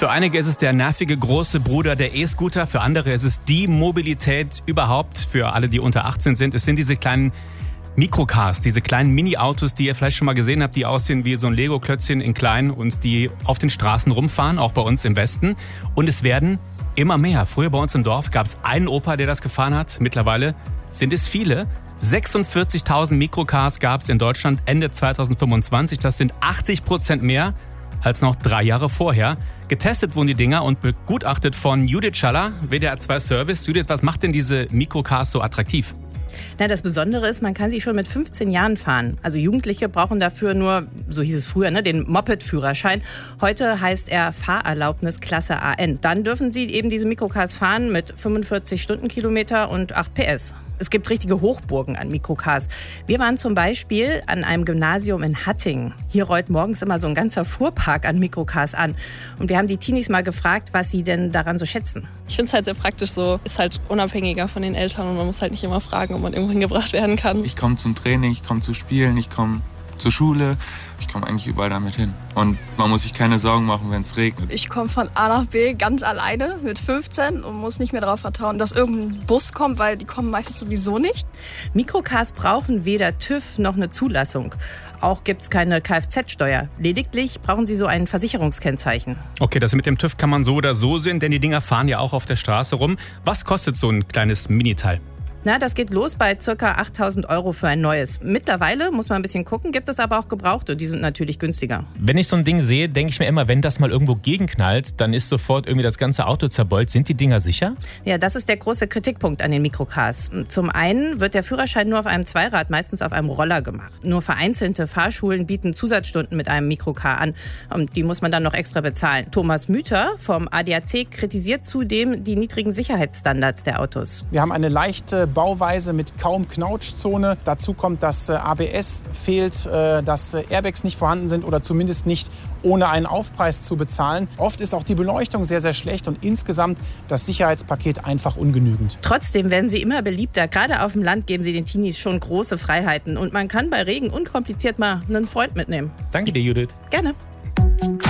Für einige ist es der nervige große Bruder der E-Scooter, für andere ist es die Mobilität überhaupt, für alle, die unter 18 sind. Es sind diese kleinen Mikrocars, diese kleinen Mini-Autos, die ihr vielleicht schon mal gesehen habt, die aussehen wie so ein Lego-Klötzchen in klein und die auf den Straßen rumfahren, auch bei uns im Westen. Und es werden immer mehr. Früher bei uns im Dorf gab es einen Opa, der das gefahren hat. Mittlerweile sind es viele. 46.000 Mikrocars gab es in Deutschland Ende 2025. Das sind 80% mehr als noch 3 Jahre vorher. Getestet wurden die Dinger und begutachtet von Judith Schaller, WDR 2 Service. Judith, was macht denn diese Mikrocars so attraktiv? Na, das Besondere ist, man kann sie schon mit 15 Jahren fahren. Also Jugendliche brauchen dafür nur, so hieß es früher, den Moped-Führerschein. Heute heißt er Fahrerlaubnis Klasse AN. Dann dürfen sie eben diese Mikrocars fahren mit 45 Stundenkilometer und 8 PS. Es gibt richtige Hochburgen an Mikrocars. Wir waren zum Beispiel an einem Gymnasium in Hattingen. Hier rollt morgens immer so ein ganzer Fuhrpark an Mikrocars an. Und wir haben die Teenies mal gefragt, was sie denn daran so schätzen. Ich finde es halt sehr praktisch so. Ist halt unabhängiger von den Eltern und man muss halt nicht immer fragen, ob man irgendwo hingebracht werden kann. Ich komme zum Training, ich komme zu Spielen, ich komme zur Schule. Ich komme eigentlich überall damit hin. Und man muss sich keine Sorgen machen, wenn es regnet. Ich komme von A nach B ganz alleine mit 15 und muss nicht mehr darauf vertrauen, dass irgendein Bus kommt, weil die kommen meistens sowieso nicht. Mikrocars brauchen weder TÜV noch eine Zulassung. Auch gibt es keine Kfz-Steuer. Lediglich brauchen sie so ein Versicherungskennzeichen. Okay, das mit dem TÜV kann man so oder so sehen, denn die Dinger fahren ja auch auf der Straße rum. Was kostet so ein kleines Miniteil? Na, das geht los bei ca. 8.000 € für ein neues. Mittlerweile, muss man ein bisschen gucken, gibt es aber auch Gebrauchte. Die sind natürlich günstiger. Wenn ich so ein Ding sehe, denke ich mir immer, wenn das mal irgendwo gegenknallt, dann ist sofort irgendwie das ganze Auto zerbeult. Sind die Dinger sicher? Ja, das ist der große Kritikpunkt an den Mikrocars. Zum einen wird der Führerschein nur auf einem Zweirad, meistens auf einem Roller gemacht. Nur vereinzelte Fahrschulen bieten Zusatzstunden mit einem Mikrocar an. Und die muss man dann noch extra bezahlen. Thomas Müther vom ADAC kritisiert zudem die niedrigen Sicherheitsstandards der Autos. Wir haben eine leichte Bauweise mit kaum Knautschzone. Dazu kommt, dass ABS fehlt, dass Airbags nicht vorhanden sind oder zumindest nicht ohne einen Aufpreis zu bezahlen. Oft ist auch die Beleuchtung sehr, sehr schlecht und insgesamt das Sicherheitspaket einfach ungenügend. Trotzdem werden sie immer beliebter. Gerade auf dem Land geben sie den Teenies schon große Freiheiten. Und man kann bei Regen unkompliziert mal einen Freund mitnehmen. Danke dir, Judith. Gerne.